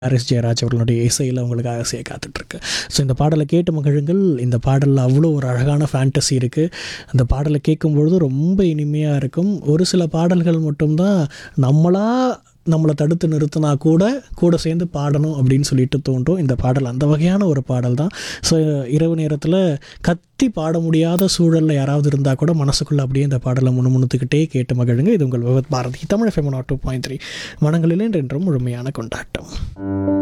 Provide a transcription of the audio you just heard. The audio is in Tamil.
ஹாரிஸ் ஜெயராஜ் அவர்களுடைய இசையில் உங்களுக்காக செய்ய காத்துட்ருக்கு. ஸோ இந்த பாடலை கேட்டு மகிழுங்கள். இந்த பாடலில் அவ்வளோ ஒரு அழகான ஃபேண்டசி இருக்குது. அந்த பாடலை கேட்கும்பொழுது ரொம்ப இனிமையாக இருக்கும். ஒரு சில பாடல்கள் மட்டும்தான் நம்மளை தடுத்து நிறுத்தினா கூட சேர்ந்து பாடணும் அப்படின்னு சொல்லிட்டு தோன்றும். இந்த பாடல் அந்த வகையான ஒரு பாடல் தான். ஸோ இரவு நேரத்தில் கத்தி பாட முடியாத சூழலில் யாராவது இருந்தால் கூட மனசுக்குள்ளே அப்படியே இந்த பாடலை முணுமுணுத்துக்கிட்டே கேட்டு மகிழுங்க. இது உங்கள் விவத் பாரதி தமிழ் FM 2.3 மனங்களில் என்றென்றும் முழுமையான கொண்டாட்டம்.